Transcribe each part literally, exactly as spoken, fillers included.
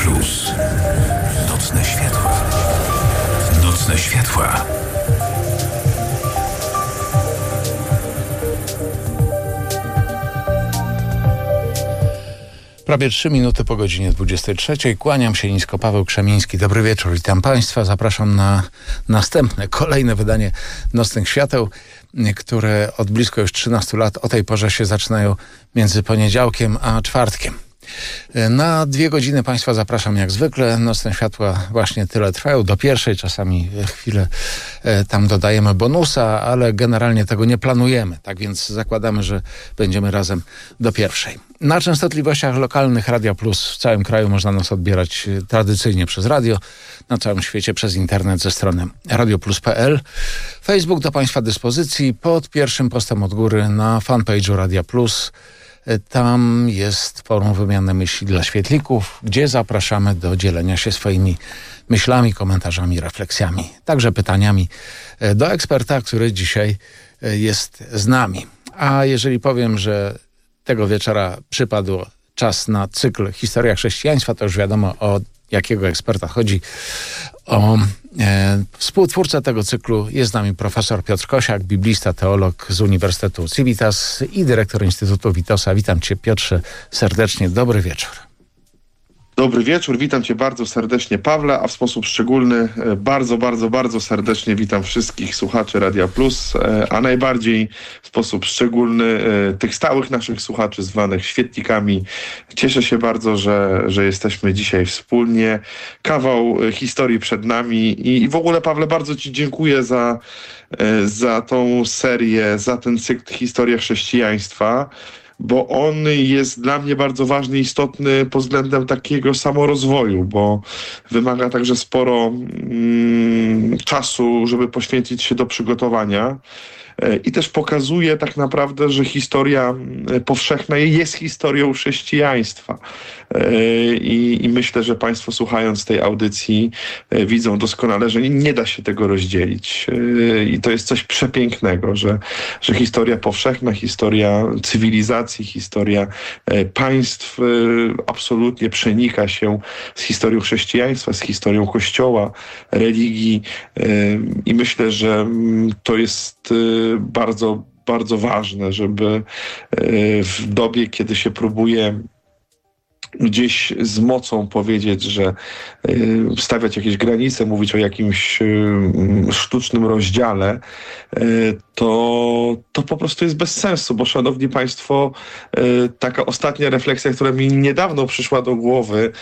Plus. Nocne światła. Nocne światła. Prawie trzy minuty po godzinie dwudziestej trzeciej. Kłaniam się nisko, Paweł Krzemiński. Dobry wieczór, witam Państwa. Zapraszam na następne, kolejne wydanie Nocnych Świateł, które od blisko już trzynastu lat o tej porze się zaczynają między poniedziałkiem a czwartkiem. Na dwie godziny Państwa zapraszam jak zwykle. Nocne światła właśnie tyle trwają, do pierwszej, czasami chwilę tam dodajemy bonusa, ale generalnie tego nie planujemy. Tak więc zakładamy, że będziemy razem do pierwszej. Na częstotliwościach lokalnych Radia Plus w całym kraju można nas odbierać tradycyjnie przez radio, na całym świecie przez internet ze strony radioplus kropka p l. Facebook do Państwa dyspozycji pod pierwszym postem od góry na fanpage'u Radia Plus. Tam jest forum wymiany myśli dla świetlików, gdzie zapraszamy do dzielenia się swoimi myślami, komentarzami, refleksjami, także pytaniami do eksperta, który dzisiaj jest z nami. A jeżeli powiem, że tego wieczora przypadł czas na cykl Historia chrześcijaństwa, to już wiadomo, o jakiego eksperta chodzi. O e, współtwórcę tego cyklu jest z nami profesor Piotr Kosiak, biblista, teolog z Uniwersytetu Civitas i dyrektor Instytutu Witosa. Witam Cię, Piotrze, serdecznie. Dobry wieczór. Dobry wieczór, witam Cię bardzo serdecznie, Pawle, a w sposób szczególny bardzo, bardzo, bardzo serdecznie witam wszystkich słuchaczy Radia Plus, a najbardziej w sposób szczególny tych stałych naszych słuchaczy zwanych świetlikami. Cieszę się bardzo, że, że jesteśmy dzisiaj wspólnie. Kawał historii przed nami i, i w ogóle, Pawle, bardzo Ci dziękuję za, za tą serię, za ten cykl Historia chrześcijaństwa, bo on jest dla mnie bardzo ważny i istotny pod względem takiego samorozwoju, bo wymaga także sporo mm, czasu, żeby poświęcić się do przygotowania. I też pokazuje tak naprawdę, że historia powszechna jest historią chrześcijaństwa. I, I myślę, że Państwo, słuchając tej audycji, widzą doskonale, że nie da się tego rozdzielić. I to jest coś przepięknego, że, że historia powszechna, historia cywilizacji, historia państw absolutnie przenika się z historią chrześcijaństwa, z historią Kościoła, religii. I myślę, że to jest bardzo, bardzo ważne, żeby w dobie, kiedy się próbuje gdzieś z mocą powiedzieć, że stawiać jakieś granice, mówić o jakimś sztucznym rozdziale, to, to po prostu jest bez sensu, bo szanowni Państwo, taka ostatnia refleksja, która mi niedawno przyszła do głowy,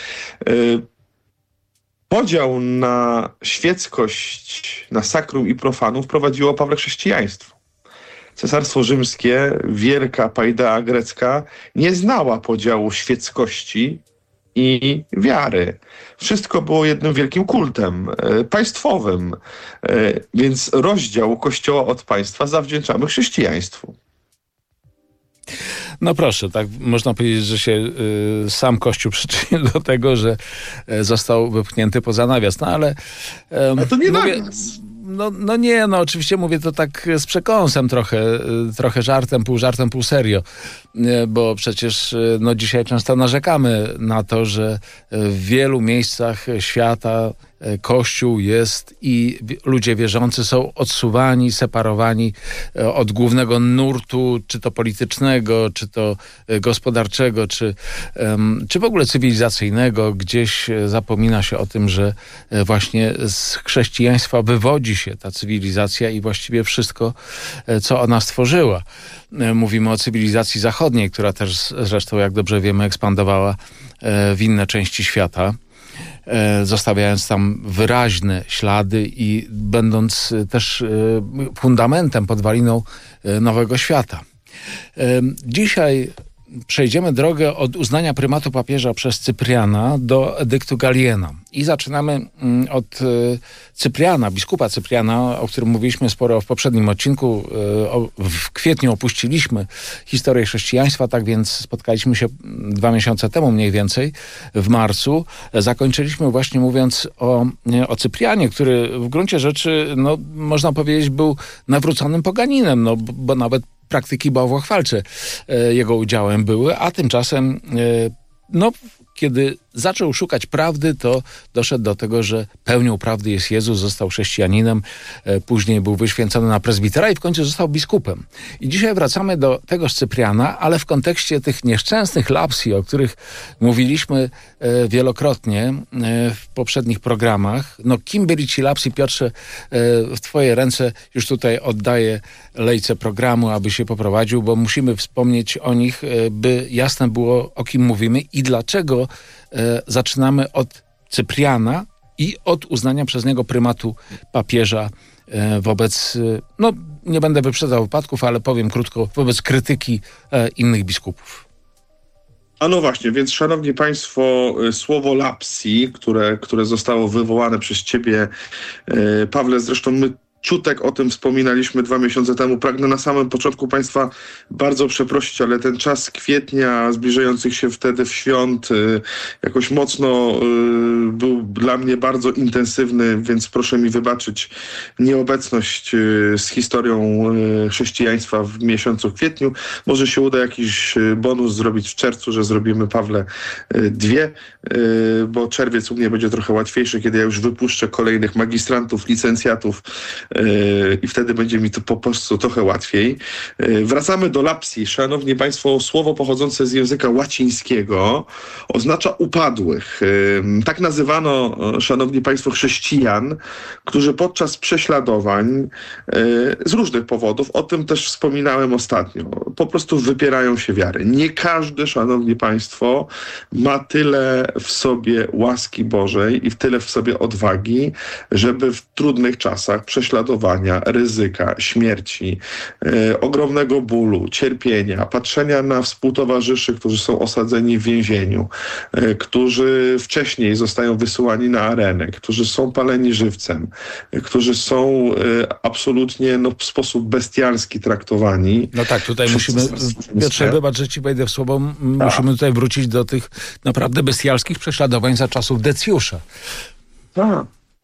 podział na świeckość, na sakrum i profanum wprowadziło Pawle chrześcijaństwo. Cesarstwo Rzymskie, wielka Paidea grecka, nie znała podziału świeckości i wiary. Wszystko było jednym wielkim kultem e, państwowym, e, więc rozdział Kościoła od państwa zawdzięczamy chrześcijaństwu. No proszę, tak można powiedzieć, że się y, sam Kościół przyczynił do tego, że y, został wypchnięty poza nawias. No ale... Y, ale to nie mówię, nawias. No, no nie, no oczywiście mówię to tak z przekąsem trochę, trochę żartem, pół żartem, pół serio, bo przecież no dzisiaj często narzekamy na to, że w wielu miejscach świata Kościół jest i ludzie wierzący są odsuwani, separowani od głównego nurtu, czy to politycznego, czy to gospodarczego, czy, czy w ogóle cywilizacyjnego. Gdzieś zapomina się o tym, że właśnie z chrześcijaństwa wywodzi się ta cywilizacja i właściwie wszystko, co ona stworzyła. Mówimy o cywilizacji zachodniej, która też zresztą, jak dobrze wiemy, ekspandowała w inne części świata, zostawiając tam wyraźne ślady i będąc też fundamentem, podwaliną nowego świata. Dzisiaj przejdziemy drogę od uznania prymatu papieża przez Cypriana do edyktu Galiena. I zaczynamy od Cypriana, biskupa Cypriana, o którym mówiliśmy sporo w poprzednim odcinku. W kwietniu opuściliśmy historię chrześcijaństwa, tak więc spotkaliśmy się dwa miesiące temu mniej więcej, w marcu. Zakończyliśmy właśnie mówiąc o, o Cyprianie, który w gruncie rzeczy, no, można powiedzieć, był nawróconym poganinem, no, bo nawet praktyki bałwochwalcze jego udziałem były, a tymczasem, no, kiedy zaczął szukać prawdy, to doszedł do tego, że pełnią prawdy jest Jezus, został chrześcijaninem, później był wyświęcony na prezbitera i w końcu został biskupem. I dzisiaj wracamy do tegoż Cypriana, ale w kontekście tych nieszczęsnych lapsji, o których mówiliśmy wielokrotnie w poprzednich programach. No kim byli ci lapsi, Piotrze? W twoje ręce już tutaj oddaję lejce programu, aby się poprowadził, bo musimy wspomnieć o nich, by jasne było, o kim mówimy i dlaczego zaczynamy od Cypriana i od uznania przez niego prymatu papieża wobec, no nie będę wyprzedzał wypadków, ale powiem krótko, wobec krytyki innych biskupów. A no właśnie, więc szanowni państwo, słowo lapsi, które, które zostało wywołane przez ciebie, Pawle, zresztą my ciutek o tym wspominaliśmy dwa miesiące temu. Pragnę na samym początku państwa bardzo przeprosić, ale ten czas kwietnia, zbliżających się wtedy w świąt, y, jakoś mocno y, był dla mnie bardzo intensywny, więc proszę mi wybaczyć nieobecność y, z historią y, chrześcijaństwa w miesiącu kwietniu. Może się uda jakiś bonus zrobić w czerwcu, że zrobimy, Pawle, y, dwie, y, bo czerwiec u mnie będzie trochę łatwiejszy, kiedy ja już wypuszczę kolejnych magistrantów, licencjatów, i wtedy będzie mi to po prostu trochę łatwiej. Wracamy do lapsi. Szanowni państwo, słowo pochodzące z języka łacińskiego oznacza upadłych. Tak nazywano, szanowni państwo, chrześcijan, którzy podczas prześladowań z różnych powodów, o tym też wspominałem ostatnio, po prostu wypierają się wiary. Nie każdy, szanowni państwo, ma tyle w sobie łaski Bożej i w tyle w sobie odwagi, żeby w trudnych czasach prześladowania, ryzyka, śmierci, e, ogromnego bólu, cierpienia, patrzenia na współtowarzyszy, którzy są osadzeni w więzieniu, e, którzy wcześniej zostają wysyłani na arenę, którzy są paleni żywcem, e, którzy są e, absolutnie no, w sposób bestialski traktowani. No tak, tutaj musimy, Piotrze, wybacz, że ci wejdę w słowo, musimy tutaj wrócić do tych naprawdę bestialskich prześladowań za czasów Decjusza. Tak.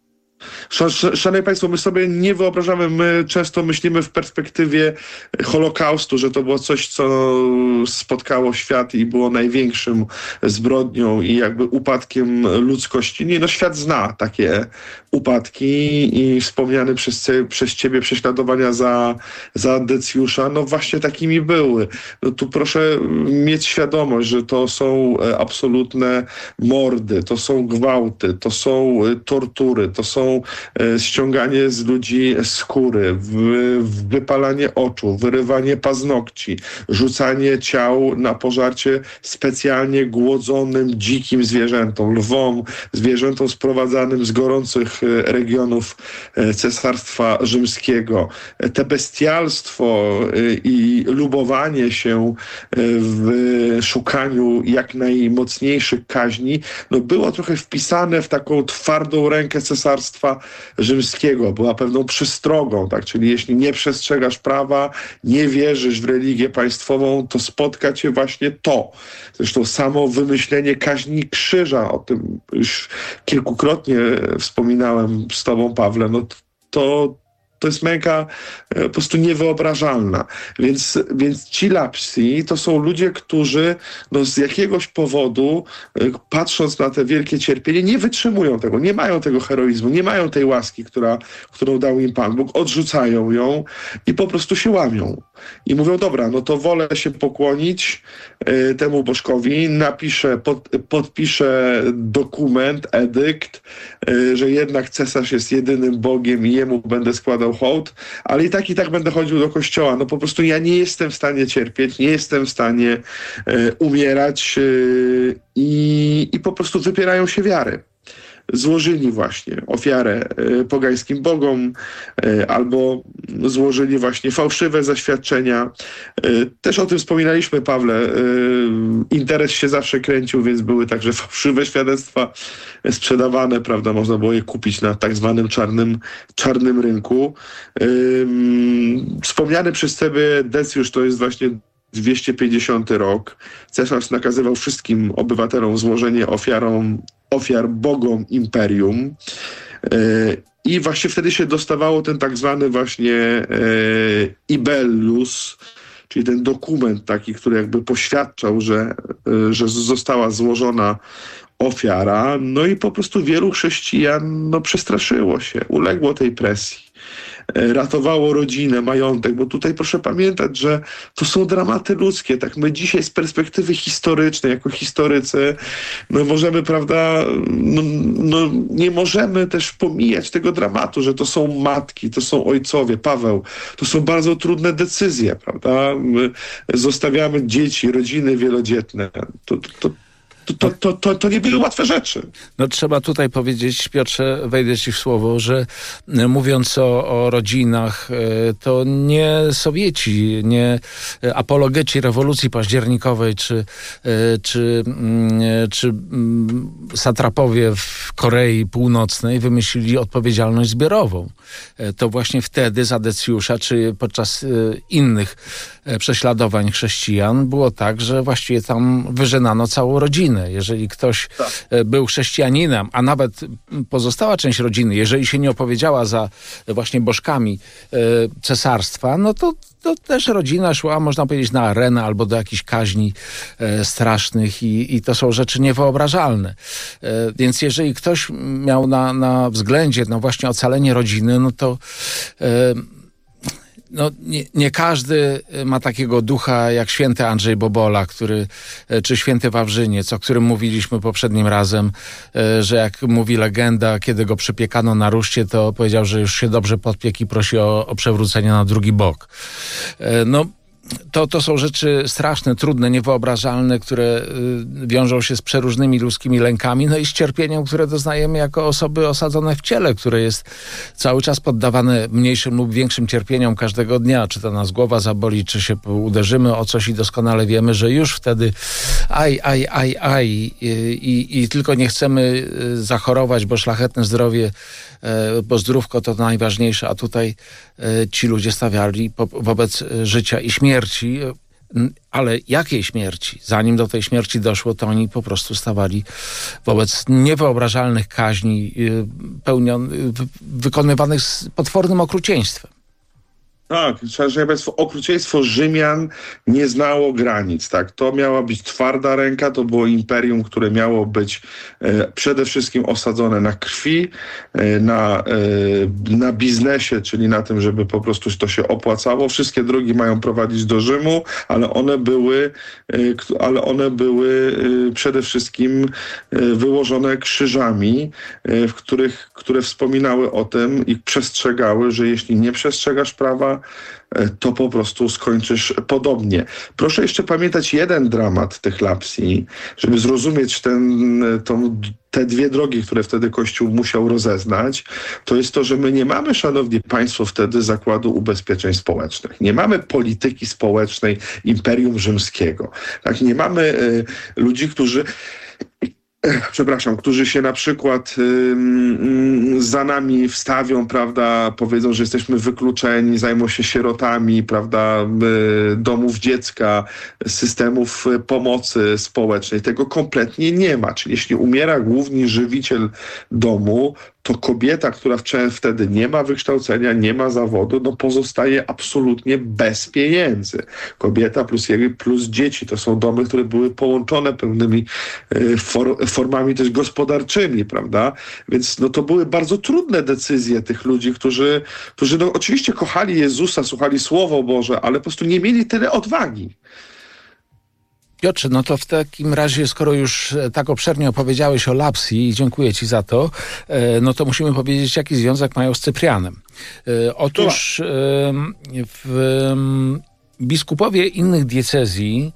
Szanowni państwo, my sobie nie wyobrażamy, my często myślimy w perspektywie Holokaustu, że to było coś, co spotkało świat i było największym zbrodnią i jakby upadkiem ludzkości. Nie, no świat zna takie upadki i wspomniane przez, przez ciebie prześladowania za, za Decjusza, no właśnie takimi były. No tu proszę mieć świadomość, że to są absolutne mordy, to są gwałty, to są tortury, to są ściąganie z ludzi skóry, wypalanie oczu, wyrywanie paznokci, rzucanie ciał na pożarcie specjalnie głodzonym, dzikim zwierzętom, lwom, zwierzętom sprowadzanym z gorących regionów Cesarstwa Rzymskiego. Te bestialstwo i lubowanie się w szukaniu jak najmocniejszych kaźni, no było trochę wpisane w taką twardą rękę Cesarstwa Rzymskiego. Była pewną przestrogą, tak? Czyli jeśli nie przestrzegasz prawa, nie wierzysz w religię państwową, to spotka cię właśnie to. Zresztą samo wymyślenie kaźni krzyża, o tym już kilkukrotnie wspominałem z tobą, Pawle, no to To jest męka po prostu niewyobrażalna. Więc, więc ci lapsi to są ludzie, którzy no, z jakiegoś powodu, patrząc na te wielkie cierpienie, nie wytrzymują tego, nie mają tego heroizmu, nie mają tej łaski, która, którą dał im Pan Bóg, odrzucają ją i po prostu się łamią. I mówią, dobra, no to wolę się pokłonić y, temu bożkowi, napiszę, pod, podpiszę dokument, edykt, y, że jednak cesarz jest jedynym Bogiem i jemu będę składał hołd, ale i tak i tak będę chodził do kościoła. No po prostu ja nie jestem w stanie cierpieć, nie jestem w stanie y, umierać y, i, i po prostu wypierają się wiary. Złożyli właśnie ofiarę y, pogańskim bogom y, albo złożyli właśnie fałszywe zaświadczenia. Y, też o tym wspominaliśmy, Pawle. Y, interes się zawsze kręcił, więc były także fałszywe świadectwa sprzedawane, prawda? Można było je kupić na tak zwanym czarnym, czarnym rynku. Y, wspomniany przez ciebie Decjusz to jest właśnie dwieście pięćdziesiąty rok. Cesarz nakazywał wszystkim obywatelom złożenie ofiarą, ofiar bogom imperium. I właśnie wtedy się dostawało ten tak zwany właśnie ibellus, czyli ten dokument taki, który jakby poświadczał, że, że została złożona ofiara, no i po prostu wielu chrześcijan no, przestraszyło się, uległo tej presji. Ratowało rodzinę, majątek, bo tutaj proszę pamiętać, że to są dramaty ludzkie. Tak, my dzisiaj z perspektywy historycznej, jako historycy, no możemy, prawda, no, no nie możemy też pomijać tego dramatu, że to są matki, to są ojcowie, Paweł, to są bardzo trudne decyzje, prawda? My zostawiamy dzieci, rodziny wielodzietne. To, to, to To, to, to, to, to nie były łatwe rzeczy. No trzeba tutaj powiedzieć, Piotrze, wejdę ci w słowo, że mówiąc o, o rodzinach, to nie Sowieci, nie apologeci rewolucji październikowej, czy, czy, czy satrapowie w Korei Północnej wymyślili odpowiedzialność zbiorową. To właśnie wtedy za Decjusza, czy podczas innych prześladowań chrześcijan było tak, że właściwie tam wyżenano całą rodzinę. Jeżeli ktoś tak. był chrześcijaninem, a nawet pozostała część rodziny, jeżeli się nie opowiedziała za właśnie bożkami cesarstwa, no to, to też rodzina szła, można powiedzieć, na arenę albo do jakichś kaźni strasznych i, i to są rzeczy niewyobrażalne. Więc jeżeli ktoś miał na, na względzie no właśnie ocalenie rodziny, no to No, nie, nie każdy ma takiego ducha jak święty Andrzej Bobola, który, czy święty Wawrzyniec, o którym mówiliśmy poprzednim razem, że jak mówi legenda, kiedy go przypiekano na ruszcie, to powiedział, że już się dobrze podpiekł i prosi o, o przewrócenie na drugi bok. No, To, to są rzeczy straszne, trudne, niewyobrażalne, które y, wiążą się z przeróżnymi ludzkimi lękami, no i z cierpieniem, które doznajemy jako osoby osadzone w ciele, które jest cały czas poddawane mniejszym lub większym cierpieniom każdego dnia. Czy to nas głowa zaboli, czy się uderzymy o coś i doskonale wiemy, że już wtedy aj, aj, aj, aj i, i, i tylko nie chcemy zachorować, bo szlachetne zdrowie, bo zdrówko to najważniejsze, a tutaj ci ludzie stawiali po, wobec życia i śmierci, ale jakiej śmierci? Zanim do tej śmierci doszło, to oni po prostu stawali wobec niewyobrażalnych kaźni pełnion, wykonywanych z potwornym okrucieństwem. Tak, szanowni państwo, okrucieństwo Rzymian nie znało granic, tak. To miała być twarda ręka, to było imperium, które miało być e, przede wszystkim osadzone na krwi, e, na, e, na biznesie, czyli na tym, żeby po prostu to się opłacało. Wszystkie drogi mają prowadzić do Rzymu, ale one były, e, ale one były e, przede wszystkim e, wyłożone krzyżami, e, w których, które wspominały o tym i przestrzegały, że jeśli nie przestrzegasz prawa, to po prostu skończysz podobnie. Proszę jeszcze pamiętać jeden dramat tych lapsji, żeby zrozumieć ten, tą, te dwie drogi, które wtedy Kościół musiał rozeznać. To jest to, że my nie mamy, szanowni państwo, wtedy Zakładu Ubezpieczeń Społecznych. Nie mamy polityki społecznej Imperium Rzymskiego. Tak? Nie mamy y, ludzi, którzy... Przepraszam, którzy się na przykład y, za nami wstawią, prawda, powiedzą, że jesteśmy wykluczeni, zajmą się sierotami, prawda, y, domów dziecka, systemów pomocy społecznej. Tego kompletnie nie ma. Czyli jeśli umiera główny żywiciel domu, to kobieta, która wtedy nie ma wykształcenia, nie ma zawodu, no pozostaje absolutnie bez pieniędzy. Kobieta plus, plus dzieci to są domy, które były połączone pewnymi for, formami też gospodarczymi, prawda? Więc no to były bardzo trudne decyzje tych ludzi, którzy, którzy no oczywiście kochali Jezusa, słuchali Słowo Boże, ale po prostu nie mieli tyle odwagi. Piotrze, no to w takim razie, skoro już tak obszernie opowiedziałeś o lapsji i dziękuję ci za to, no to musimy powiedzieć, jaki związek mają z Cyprianem. Otóż w, biskupowie innych diecezji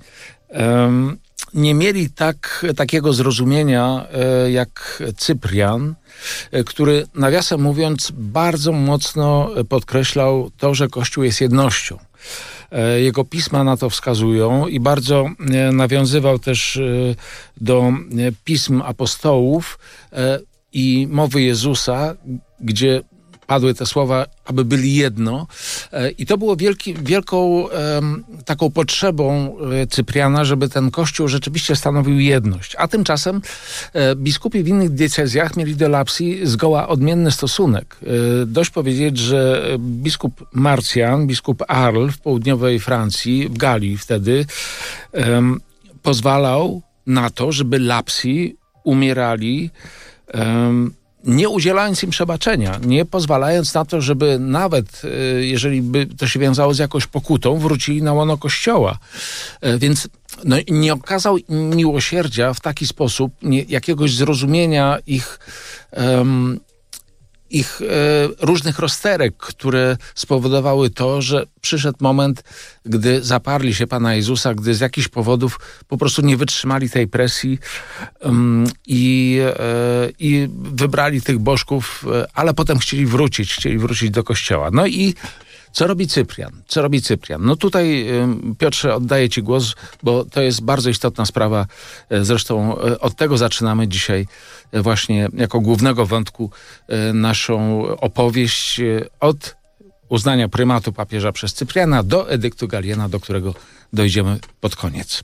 nie mieli tak, takiego zrozumienia jak Cyprian, który, nawiasem mówiąc, bardzo mocno podkreślał to, że Kościół jest jednością. Jego pisma na to wskazują i bardzo nawiązywał też do pism apostołów i mowy Jezusa, gdzie padły te słowa, aby byli jedno. I to było wielki, wielką taką potrzebą Cypriana, żeby ten Kościół rzeczywiście stanowił jedność. A tymczasem biskupi w innych diecezjach mieli do lapsji zgoła odmienny stosunek. Dość powiedzieć, że biskup Marcjan, biskup Arles w południowej Francji, w Galii wtedy, pozwalał na to, żeby lapsji umierali, um, nie udzielając im przebaczenia, nie pozwalając na to, żeby nawet, jeżeli by to się wiązało z jakąś pokutą, wrócili na łono Kościoła. Więc no, nie okazał miłosierdzia w taki sposób, nie, jakiegoś zrozumienia ich, um, ich e, różnych rozterek, które spowodowały to, że przyszedł moment, gdy zaparli się Pana Jezusa, gdy z jakichś powodów po prostu nie wytrzymali tej presji um, i, e, i wybrali tych bożków, ale potem chcieli wrócić, chcieli wrócić do Kościoła. No i co robi Cyprian? Co robi Cyprian? No tutaj, Piotrze, oddaję Ci głos, bo to jest bardzo istotna sprawa. Zresztą od tego zaczynamy dzisiaj właśnie jako głównego wątku naszą opowieść od uznania prymatu papieża przez Cypriana do edyktu Galiena, do którego dojdziemy pod koniec.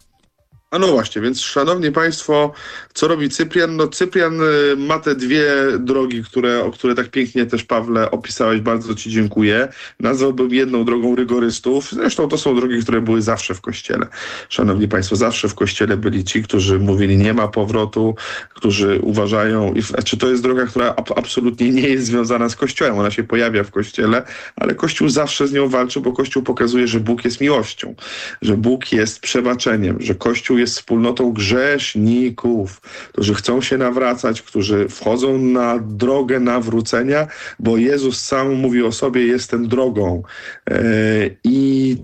A no właśnie, więc szanowni państwo, co robi Cyprian? No Cyprian ma te dwie drogi, które, o które tak pięknie też, Pawle, opisałeś, bardzo ci dziękuję. Nazwałbym jedną drogą rygorystów. Zresztą to są drogi, które były zawsze w Kościele. Szanowni państwo, zawsze w Kościele byli ci, którzy mówili nie ma powrotu, którzy uważają, czy to jest droga, która ab- absolutnie nie jest związana z Kościołem. Ona się pojawia w Kościele, ale Kościół zawsze z nią walczy, bo Kościół pokazuje, że Bóg jest miłością, że Bóg jest przebaczeniem, że Kościół jest wspólnotą grzeszników, którzy chcą się nawracać, którzy wchodzą na drogę nawrócenia, bo Jezus sam mówi o sobie, jestem drogą. Yy, I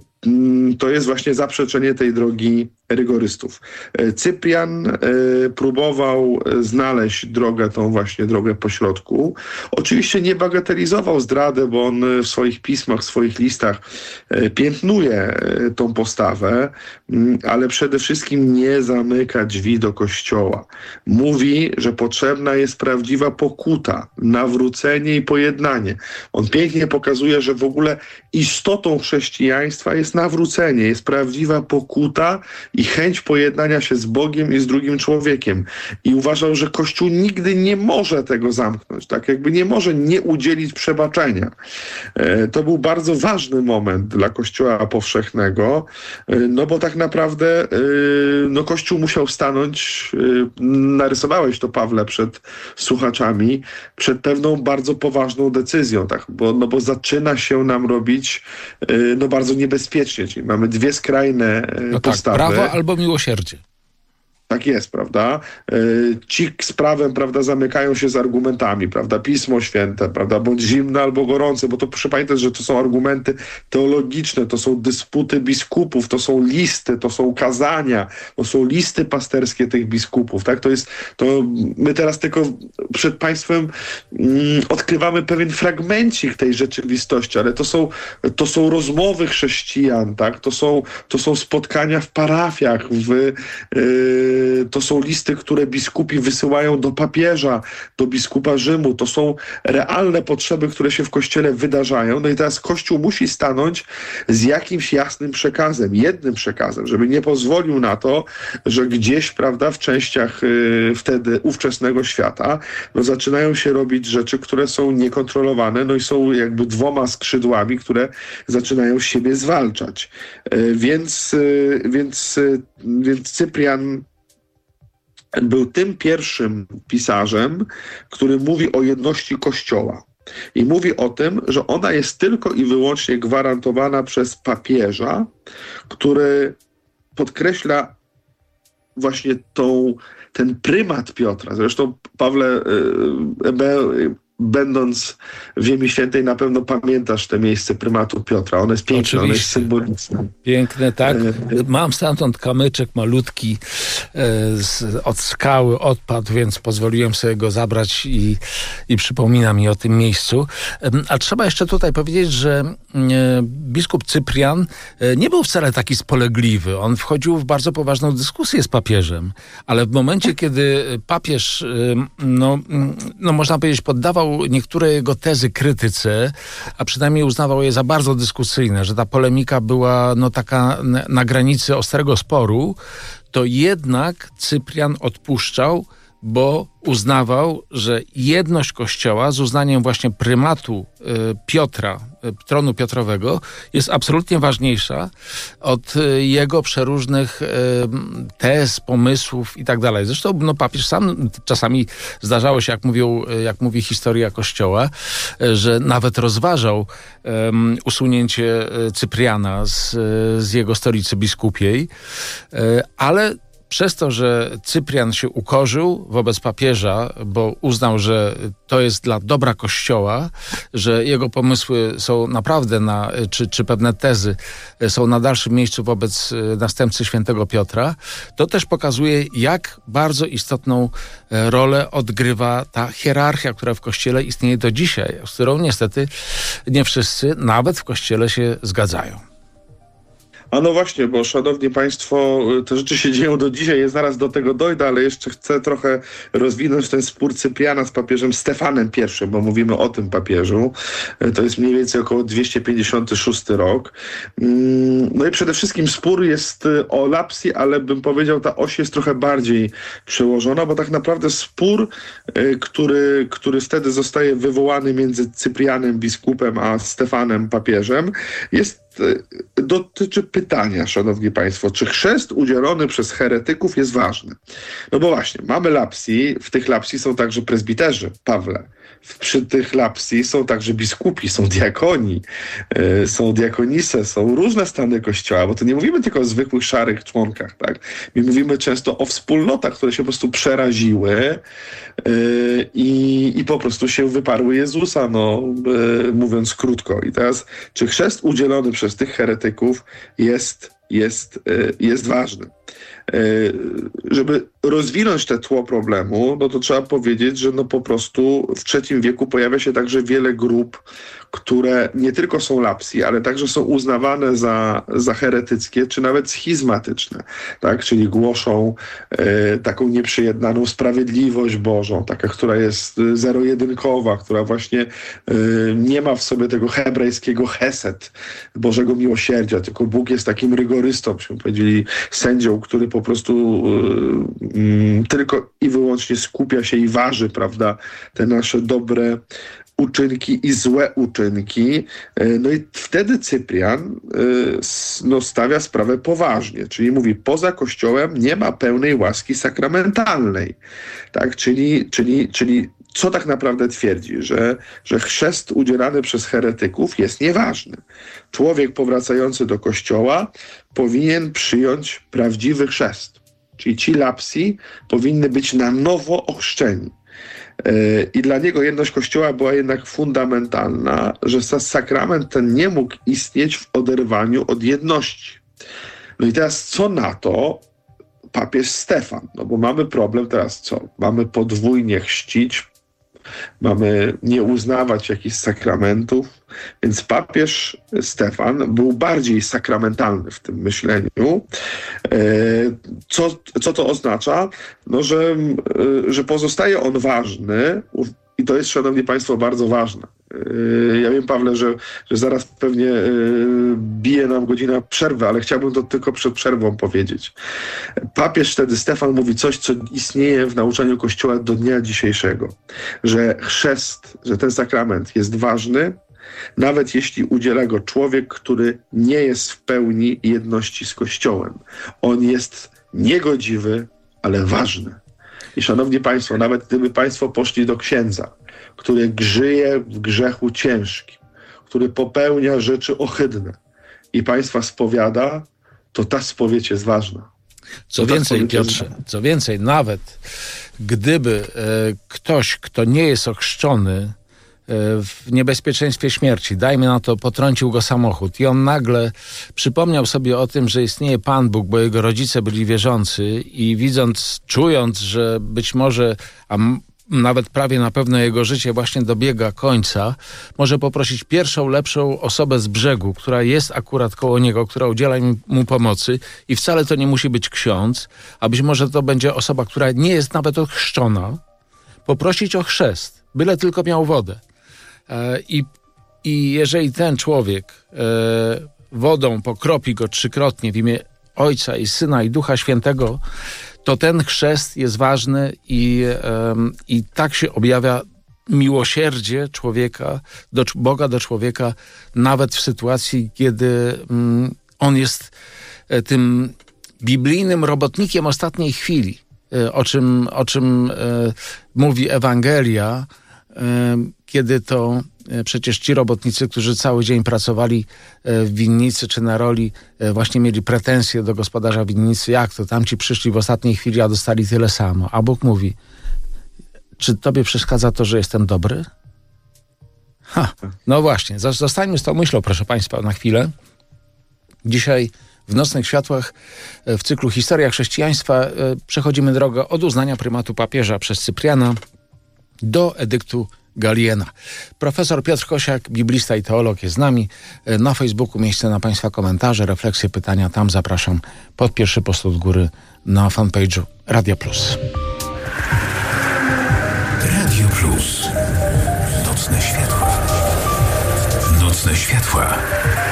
to jest właśnie zaprzeczenie tej drogi rygorystów. Cyprian y, próbował znaleźć drogę, tą właśnie drogę pośrodku. Oczywiście nie bagatelizował zdradę, bo on w swoich pismach, w swoich listach y, piętnuje y, tą postawę, y, ale przede wszystkim nie zamyka drzwi do Kościoła. Mówi, że potrzebna jest prawdziwa pokuta, nawrócenie i pojednanie. On pięknie pokazuje, że w ogóle istotą chrześcijaństwa jest nawrócenie, jest prawdziwa pokuta i chęć pojednania się z Bogiem i z drugim człowiekiem. I uważał, że Kościół nigdy nie może tego zamknąć, tak jakby nie może nie udzielić przebaczenia. E, to był bardzo ważny moment dla Kościoła powszechnego, e, no bo tak naprawdę e, no Kościół musiał stanąć, e, narysowałeś to, Pawle, przed słuchaczami, przed pewną bardzo poważną decyzją, tak, bo, no bo zaczyna się nam robić e, no bardzo niebezpiecznie, czyli mamy dwie skrajne e, no postawy. Tak, prawo albo miłosierdzie. Tak jest, prawda? Ci z prawem, prawda, zamykają się z argumentami, prawda? Pismo Święte, prawda? Bądź zimne albo gorące, bo to proszę pamiętać, że to są argumenty teologiczne, to są dysputy biskupów, to są listy, to są kazania, to są listy pasterskie tych biskupów, tak? To jest, to my teraz tylko przed państwem mm, odkrywamy pewien fragmencik tej rzeczywistości, ale to są, to są rozmowy chrześcijan, tak? To są, to są spotkania w parafiach, w yy, to są listy, które biskupi wysyłają do papieża, do biskupa Rzymu. To są realne potrzeby, które się w Kościele wydarzają. No i teraz Kościół musi stanąć z jakimś jasnym przekazem, jednym przekazem, żeby nie pozwolił na to, że gdzieś, prawda, w częściach y, wtedy ówczesnego świata no, zaczynają się robić rzeczy, które są niekontrolowane, no i są jakby dwoma skrzydłami, które zaczynają siebie zwalczać. Y, więc, y, więc, y, więc Cyprian był tym pierwszym pisarzem, który mówi o jedności Kościoła. I mówi o tym, że ona jest tylko i wyłącznie gwarantowana przez papieża, który podkreśla właśnie tą, ten prymat Piotra. Zresztą, Pawle, yy, będąc w Ziemi Świętej, na pewno pamiętasz te miejsce prymatu Piotra. Ono jest piękne, ono jest symboliczne. Piękne, tak. Mam stamtąd kamyczek malutki z, od skały odpadł, więc pozwoliłem sobie go zabrać i, i przypomina mi o tym miejscu. A trzeba jeszcze tutaj powiedzieć, że biskup Cyprian nie był wcale taki spolegliwy. On wchodził w bardzo poważną dyskusję z papieżem, ale w momencie, kiedy papież, no, no można powiedzieć, poddawał niektóre jego tezy krytyce, a przynajmniej uznawał je za bardzo dyskusyjne, że ta polemika była no taka na granicy ostrego sporu, to jednak Cyprian odpuszczał, bo uznawał, że jedność Kościoła z uznaniem właśnie prymatu y, Piotra, y, tronu Piotrowego jest absolutnie ważniejsza od y, jego przeróżnych y, tez, pomysłów i tak dalej. Zresztą no, papież sam czasami zdarzało się, jak, mówił, jak mówi historia Kościoła, y, że nawet rozważał y, usunięcie Cypriana z, z jego stolicy biskupiej, y, ale przez to, że Cyprian się ukorzył wobec papieża, bo uznał, że to jest dla dobra Kościoła, że jego pomysły są naprawdę na, czy, czy pewne tezy są na dalszym miejscu wobec następcy świętego Piotra, to też pokazuje, jak bardzo istotną rolę odgrywa ta hierarchia, która w Kościele istnieje do dzisiaj, z którą niestety nie wszyscy, nawet w Kościele, się zgadzają. A no właśnie, bo szanowni państwo, te rzeczy się dzieją do dzisiaj, ja zaraz do tego dojdę, ale jeszcze chcę trochę rozwinąć ten spór Cypriana z papieżem Stefanem I, bo mówimy o tym papieżu. To jest mniej więcej około dwieście pięćdziesiąty szósty rok. No i przede wszystkim spór jest o lapsy, ale bym powiedział, ta oś jest trochę bardziej przełożona, bo tak naprawdę spór, który, który wtedy zostaje wywołany między Cyprianem biskupem a Stefanem papieżem, jest dotyczy pytania, szanowni państwo, czy chrzest udzielony przez heretyków jest ważny? No bo właśnie, mamy lapsy, w tych lapsy są także prezbiterzy, Pawle. Przy tych lapsy są także biskupi, są diakoni, yy, są diakonise, są różne stany Kościoła, bo to nie mówimy tylko o zwykłych, szarych członkach, tak? My mówimy często o wspólnotach, które się po prostu przeraziły yy, i, i po prostu się wyparły Jezusa, no yy, mówiąc krótko. I teraz, czy chrzest udzielony przez tych heretyków jest, jest, yy, jest ważny? Żeby rozwinąć te tło problemu, no to trzeba powiedzieć, że no po prostu w trzecim wieku pojawia się także wiele grup, które nie tylko są lapsy, ale także są uznawane za, za heretyckie, czy nawet schizmatyczne, tak? Czyli głoszą e, taką nieprzyjednaną sprawiedliwość Bożą, taka, która jest zero-jedynkowa, która właśnie e, nie ma w sobie tego hebrajskiego chesed, Bożego miłosierdzia, tylko Bóg jest takim rygorystą, byśmy powiedzieli, sędzią, który po prostu e, m, tylko i wyłącznie skupia się i waży, prawda, te nasze dobre uczynki i złe uczynki. No i wtedy Cyprian no, stawia sprawę poważnie, czyli mówi, poza Kościołem nie ma pełnej łaski sakramentalnej. Tak? Czyli, czyli, czyli co tak naprawdę twierdzi? Że, że chrzest udzielany przez heretyków jest nieważny. Człowiek powracający do Kościoła powinien przyjąć prawdziwy chrzest. Czyli ci lapsy powinny być na nowo ochrzczeni. I dla niego jedność Kościoła była jednak fundamentalna, że sakrament ten nie mógł istnieć w oderwaniu od jedności. No i teraz co na to papież Stefan? No bo mamy problem teraz co? Mamy podwójnie chrzcić, mamy nie uznawać jakichś sakramentów, więc papież Stefan był bardziej sakramentalny w tym myśleniu. Co, co to oznacza? No, że, że pozostaje on ważny i to jest, szanowni państwo, bardzo ważne. Ja wiem, Pawle, że, że zaraz pewnie bije nam godzina przerwy, ale chciałbym to tylko przed przerwą powiedzieć. Papież wtedy Stefan mówi coś, co istnieje w nauczaniu Kościoła do dnia dzisiejszego, że chrzest, że ten sakrament jest ważny, nawet jeśli udziela go człowiek, który nie jest w pełni jedności z Kościołem. On jest niegodziwy, ale ważny. I szanowni państwo, nawet gdyby państwo poszli do księdza, który grzyje w grzechu ciężkim, który popełnia rzeczy ohydne i państwa spowiada, to ta spowiedź jest ważna. Co więcej, Piotrze, co więcej, nawet gdyby e, ktoś, kto nie jest ochrzczony, w niebezpieczeństwie śmierci, dajmy na to, potrącił go samochód i on nagle przypomniał sobie o tym, że istnieje Pan Bóg, bo jego rodzice byli wierzący i widząc, czując, że być może, a m- nawet prawie na pewno jego życie właśnie dobiega końca, może poprosić pierwszą, lepszą osobę z brzegu, która jest akurat koło niego, która udziela mu pomocy i wcale to nie musi być ksiądz, a być może to będzie osoba, która nie jest nawet ochrzczona, poprosić o chrzest, byle tylko miał wodę. I, I jeżeli ten człowiek e, wodą pokropi go trzykrotnie w imię Ojca i Syna i Ducha Świętego, to ten chrzest jest ważny i, i tak się objawia miłosierdzie człowieka, do, Boga do człowieka, nawet w sytuacji, kiedy mm, on jest tym biblijnym robotnikiem ostatniej chwili, o czym, o czym e, mówi Ewangelia, e, kiedy to e, przecież ci robotnicy, którzy cały dzień pracowali e, w winnicy czy na roli, e, właśnie mieli pretensje do gospodarza winnicy, jak to, tamci przyszli w ostatniej chwili, a dostali tyle samo. A Bóg mówi, czy tobie przeszkadza to, że jestem dobry? Ha, no właśnie, zostańmy z tą myślą, proszę Państwa, na chwilę. Dzisiaj w Nocnych Światłach w cyklu Historia Chrześcijaństwa przechodzimy drogę od uznania prymatu papieża przez Cypriana do edyktu Galiena. Profesor Piotr Kosiak, biblista i teolog, jest z nami. Na Facebooku miejsce na Państwa komentarze, refleksje, pytania. Tam zapraszam pod pierwszy post od góry na fanpage'u Radia Plus. Radio Plus. Nocne Światła. Nocne Światła.